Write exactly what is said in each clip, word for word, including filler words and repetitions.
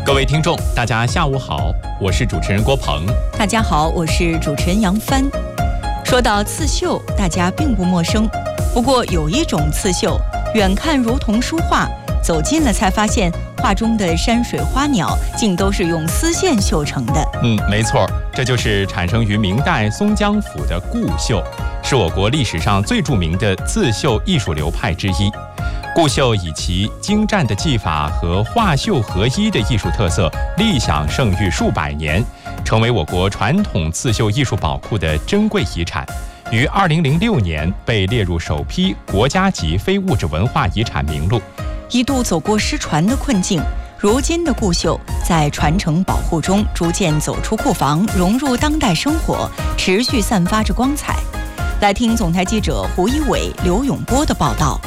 各位听众，大家下午好，我是主持人郭鹏。 大家好，我是主持人杨帆。说到刺绣，大家并不陌生，不过有一种刺绣，远看如同书画，走近了才发现，画中的山水花鸟竟都是用丝线绣成的。 嗯，没错，这就是产生于明代松江府的顾绣，是我国历史上最著名的刺绣艺术流派之一。顾绣以其精湛的技法和画绣合一的艺术特色，立享盛誉数百年，成为我国传统刺绣艺术宝库的珍贵遗产。于二零零六年被列入首批国家级非物质文化遗产名录。 一度走过失传的困境，如今的顾绣在传承保护中逐渐走出库房，融入当代生活，持续散发着光彩。来听总台记者胡一伟、刘永波的报道。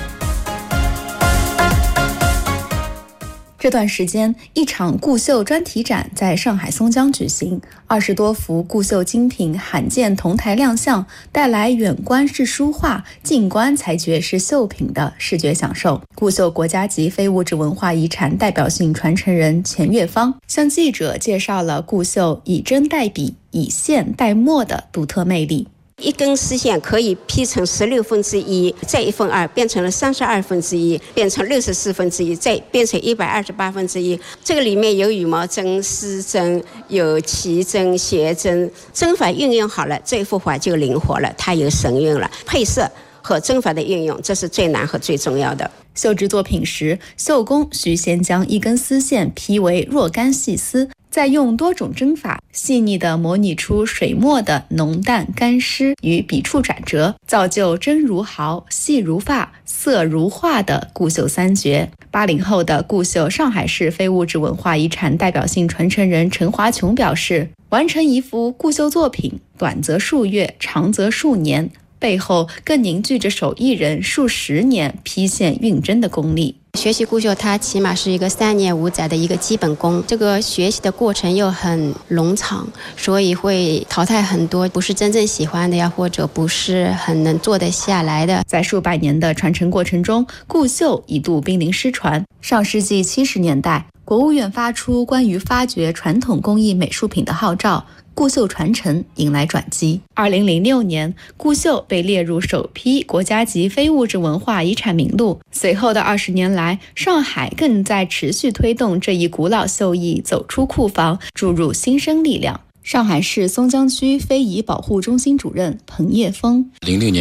这段时间，一场顾绣专题展在上海松江举行，二十多幅顾绣精品罕见同台亮相，带来远观是书画，近观才觉是绣品的视觉享受。顾绣国家级非物质文化遗产代表性传承人钱月芳向记者介绍了顾绣以针代笔、以线代墨的独特魅力。 一根丝线可以劈成十六分之一，再一分二变成了三十二分之一，变成六十四分之一，再变成一百二十八分之一。这个里面有羽毛针、丝针，有旗针、斜针，针法运用好了，这幅画就灵活了，它有神韵了。配色和针法的运用，这是最难和最重要的。 绣制作品时，绣工需先将一根丝线劈为若干细丝，再用多种针法细腻地模拟出水墨的浓淡干湿与笔触转折，造就针如毫、细如发、色如画的顾绣三绝。八零后的顾绣上海市非物质文化遗产代表性传承人陈华琼表示，完成一幅顾绣作品，短则数月，长则数年，背后更凝聚着手艺人数十年批线运针的功力。 学习顾绣它起码是一个三年五载的一个基本功，这个学习的过程又很冗长，所以会淘汰很多不是真正喜欢的呀，或者不是很能做得下来的。 在数百年的传承过程中，顾绣一度濒临失传。上世纪七十年代，国务院发出关于发掘传统工艺美术品的号召，顾绣传承迎来转机。二零零六年，顾绣被列入首批国家级非物质文化遗产名录。随后的二十年来，上海更在持续推动这一古老绣艺走出库房，注入新生力量。上海市松江区非遗保护中心主任彭业峰： 零六年